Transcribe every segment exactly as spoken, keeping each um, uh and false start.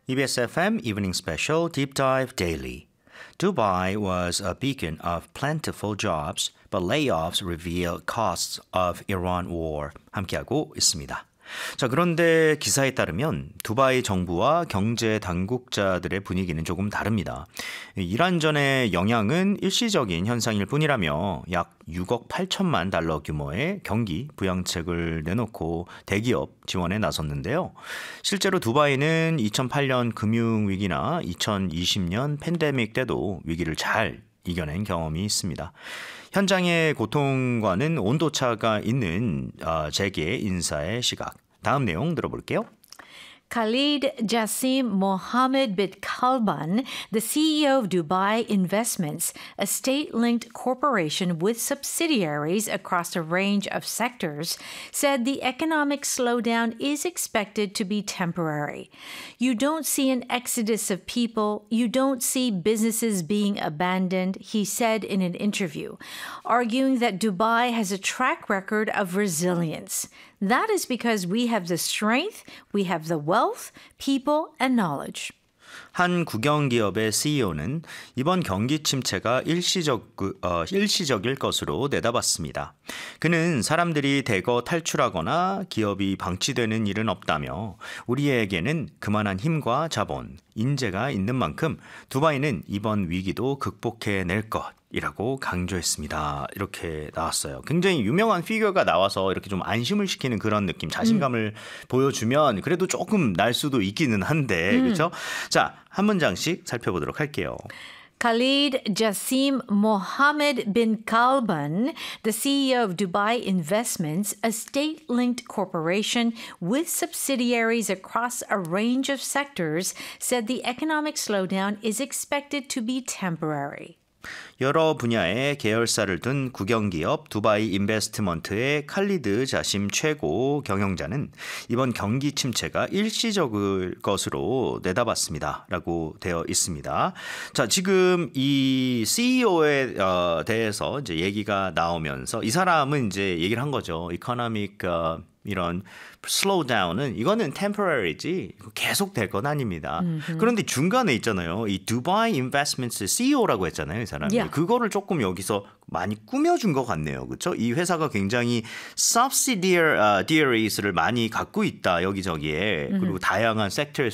이비에스 에프엠 Evening Special Deep Dive Daily. Dubai was a beacon of plentiful jobs, but layoffs reveal costs of Iran war. 함께하고 있습니다. 자, 그런데 기사에 따르면 두바이 정부와 경제 당국자들의 분위기는 조금 다릅니다. 이란전의 영향은 일시적인 현상일 뿐이라며 약 육억 팔천만 달러 규모의 경기 부양책을 내놓고 대기업 지원에 나섰는데요. 실제로 두바이는 이천팔 년 금융위기나 이천이십 년 팬데믹 때도 위기를 잘 이겨낸 경험이 있습니다. 현장의 고통과는 온도차가 있는 어, 재계 인사의 시각. 다음 내용 들어볼게요. Khalid Jassim Mohammed bin Kalban, the C E O of Dubai Investments, a state-linked corporation with subsidiaries across a range of sectors, said the economic slowdown is expected to be temporary. You don't see an exodus of people, you don't see businesses being abandoned, he said in an interview, arguing that Dubai has a track record of resilience. That is because we have the strength, we have the wealth, people, and knowledge. 한 국영기업의 씨이오는 이번 경기 침체가 일시적, 어, 일시적일 것으로 내다봤습니다. 그는 사람들이 대거 탈출하거나 기업이 방치되는 일은 없다며 우리에게는 그만한 힘과 자본, 인재가 있는 만큼 두바이는 이번 위기도 극복해낼 것이라고 강조했습니다. 이렇게 나왔어요. 굉장히 유명한 피규어가 나와서 이렇게 좀 안심을 시키는 그런 느낌, 자신감을 음. 보여주면 그래도 조금 날 수도 있기는 한데 음. 그렇죠? 자, 한 문장씩 살펴보도록 할게요. Khalid Jassim Mohammed bin Kalban, the C E O of Dubai Investments, a state-linked corporation with subsidiaries across a range of sectors, said the economic slowdown is expected to be temporary. 여러 분야의 계열사를 둔 국영기업 두바이 인베스트먼트의 칼리드 자심 최고 경영자는 이번 경기 침체가 일시적일 것으로 내다봤습니다. 라고 되어 있습니다. 자, 지금 이 씨이오에 어, 대해서 이제 얘기가 나오면서 이 사람은 이제 얘기를 한 거죠. 이코노믹 어, 이런 slowdown은 이거는 temporary지 계속 될 건 아닙니다. 음흠. 그런데 중간에 있잖아요. 이 두바이 인베스트먼트 씨이오라고 했잖아요. 이 사람이. Yeah. 그거를 조금 여기서 많이 꾸며준 것 같네요. 그렇죠? 이 회사가 굉장히 subsidiaries를 많이 갖고 있다. 여기저기에. 음흠. 그리고 다양한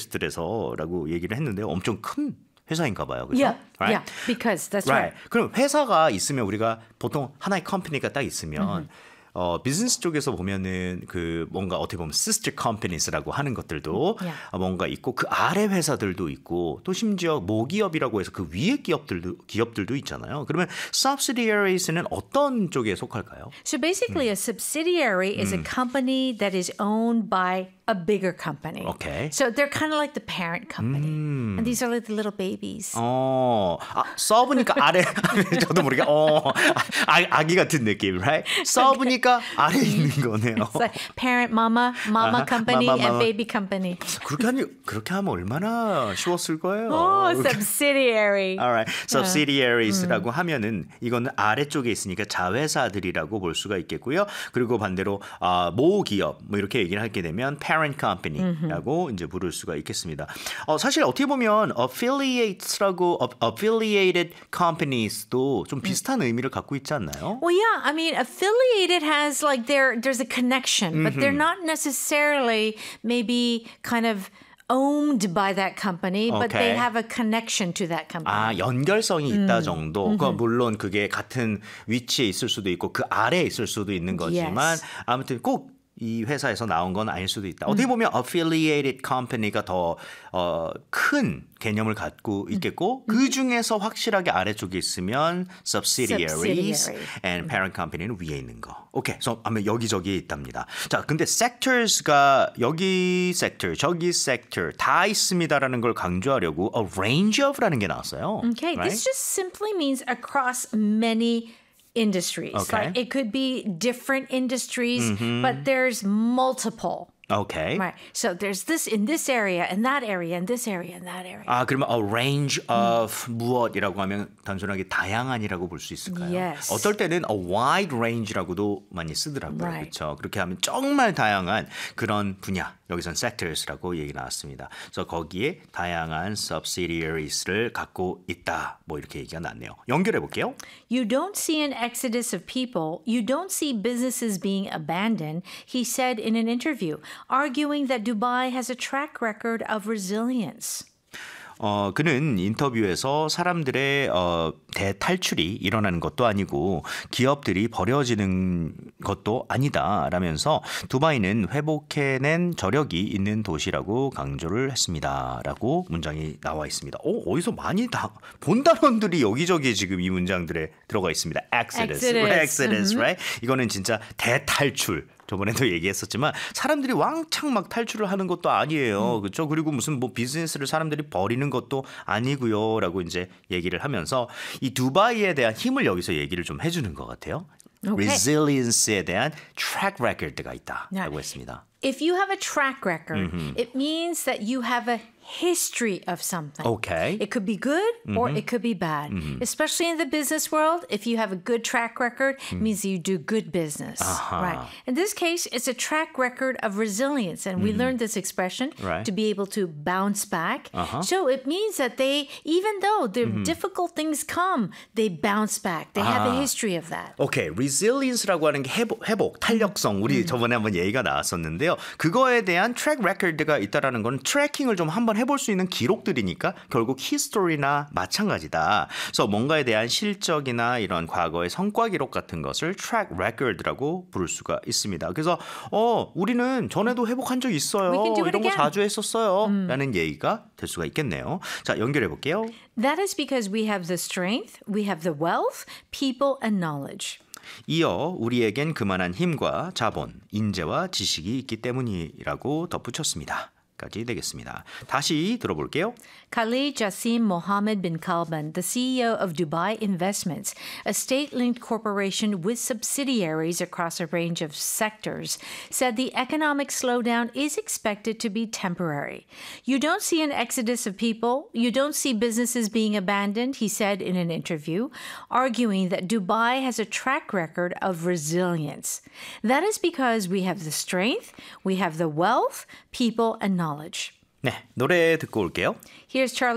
섹터들에서라고 얘기를 했는데요. 엄청 큰 회사인가 봐요. 그렇죠? Yeah, right? yeah, because that's right. right. 그럼 회사가 있으면 우리가 보통 하나의 컴퍼니가 딱 있으면 음흠. 어, 비즈니스 쪽에서 보면은 그 뭔가 어떻게 보면 sister companies라고 하는 것들도 yeah. 뭔가 있고 그 아래 회사들도 있고 또 심지어 모기업이라고 해서 그 위에 기업들도 기업들도 있잖아요. 그러면 subsidiaries는 어떤 쪽에 속할까요? So basically 음. a subsidiary is 음. a company that is owned by a bigger company. Okay. So they're kind of like the parent company. 음. And these are like the little babies. 어, 아, 서브니까 아래 저도 모르게 어, 아, 아기 같은 느낌, right? 서브니까 아래 있는 거네요. It's like parent mama, mama uh-huh. company mama, and mama. baby company. 그렇게 하니 그렇게 하면 얼마나 쉬웠을 거예요. Oh, subsidiary. Alright, subsidiaries라고 yeah. 하면은 이거는 아래쪽에 있으니까 자회사들이라고 볼 수가 있겠고요. 그리고 반대로 아, 모기업 뭐 이렇게 얘기를 하게 되면 parent company라고 mm-hmm. 이제 부를 수가 있겠습니다. 어, 사실 어떻게 보면 affiliates라고 affiliated companies도 좀 비슷한 mm. 의미를 갖고 있지 않나요? Well, yeah. I mean, affiliated has like there there's a connection, mm-hmm. but they're not necessarily maybe kind of owned by that company, but okay. they have a connection to that company. 아, 연결성이 있다 음. 정도. 음. 그러니까 물론 그게 같은 위치에 있을 수도 있고 그 아래에 있을 수도 있는 거지만 yes. 아무튼 꼭 이 회사에서 나온 건 아닐 수도 있다. 어떻게 보면 affiliated company가 더 어, 큰 개념을 갖고 있겠고 그 중에서 확실하게 아래쪽에 있으면 subsidiaries Subsidiary. and parent company는 위에 있는 거. 오케이. 그래서 아마 여기저기에 있답니다. 자, 근데 sectors가 여기 sector, 저기 sector 다 있습니다라는 걸 강조하려고 a range of라는 게 나왔어요. Okay, right? this just simply means across many industries. Okay. Like it could be different industries, mm-hmm. but there's multiple Okay. Right. So there's this in this area and that area and this area and that area. 아, 그러면 a range of 무엇이라고 하면 단순하게 다양한이라고 볼 수 있을까요? Yes. 어떨 때는 a wide range라고도 많이 쓰더라고요. Right. 그렇죠? 그렇게 하면 정말 다양한 그런 분야, 여기선 sectors라고 얘기 나왔습니다. 그래서 거기에 다양한 subsidiaries를 갖고 있다. 뭐 이렇게 얘기가 났네요. 연결해 볼게요. You don't see an exodus of people. You don't see businesses being abandoned, he said in an interview, arguing that Dubai has a track record of resilience. 어, 그는 인터뷰에서 사람들의 어, 대탈출이 일어나는 것도 아니고 기업들이 버려지는 것도 아니다라면서 두바이는 회복해낸 저력이 있는 도시라고 강조를 했습니다. 라고 문장이 나와 있습니다. 오, 어디서 많이 다, 본 단어들이 여기저기 지금 이 문장들에 들어가 있습니다. Exodus, Exodus, Exodus, right? 이거는 진짜 대탈출. 저번에도 얘기했었지만 사람들이 왕창 막 탈출을 하는 것도 아니에요. 음. 그렇죠? 그리고 무슨 뭐 비즈니스를 사람들이 버리는 것도 아니고요라고 이제 얘기를 하면서 이 두바이에 대한 힘을 여기서 얘기를 좀 해주는 것 같아요. Okay. resilience에 대한 track record가 있다라고 Yeah. 했습니다. If you have a track record, mm-hmm. it means that you have a history of something. Okay. It could be good or mm-hmm. it could be bad. Mm-hmm. Especially in the business world, if you have a good track record, it means you do good business. Uh-huh. Right. In this case, it's a track record of resilience. And we mm-hmm. learned this expression right. to be able to bounce back. Uh-huh. So it means that they, even though the mm-hmm. difficult things come, they bounce back. They have uh-huh. a history of that. 오케이, resilience라고 하는 게 회복, 회복 탄력성. 우리 음. 저번에 한번 얘기가 나왔었는데요. 그거에 대한 트랙 레코드가 있다라는 건 트래킹을 좀 한번 해볼 수 있는 기록들이니까 결국 히스토리나 마찬가지다. 그래서 뭔가에 대한 실적이나 이런 과거의 성과 기록 같은 것을 트랙 레코드라고 부를 수가 있습니다. 그래서 어 우리는 전에도 회복한 적 있어요. 이런 거 자주 했었어요. 음. 라는 얘기가 될 수가 있겠네요. 자, 연결해 볼게요. That is because we have the strength, we have the wealth, people and knowledge. 이어 우리에겐 그만한 힘과 자본, 인재와 지식이 있기 때문이라고 덧붙였습니다. 까지 되겠습니다. 다시 들어볼게요. Khalid Jassim Mohammed bin Kalban, the C E O of Dubai Investments, a state-linked corporation with subsidiaries across a range of sectors, said the economic slowdown is expected to be temporary. You don't see an exodus of people, you don't see businesses being abandoned, he said in an interview, arguing that Dubai has a track record of resilience. That is because we have the strength, we have the wealth, people, and knowledge. 네, 노래 듣고 올게요. Here's Charlie